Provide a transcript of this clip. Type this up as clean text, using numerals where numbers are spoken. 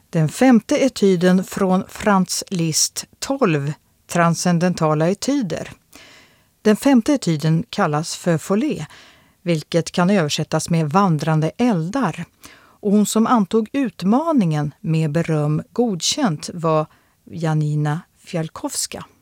Den femte etyden från Franz Liszt 12, transcendentala etyder. Den femte etyden kallas för Folie, vilket kan översättas med vandrande eldar. Och hon som antog utmaningen med beröm godkänt var Janina Fialkowska.